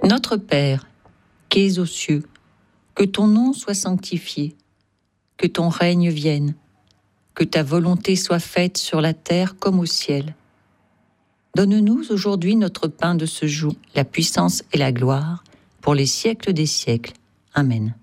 Notre Père, qui es aux cieux, que ton nom soit sanctifié, que ton règne vienne, que ta volonté soit faite sur la terre comme au ciel. Donne-nous aujourd'hui notre pain de ce jour, la puissance et la gloire, pour les siècles des siècles. Amen.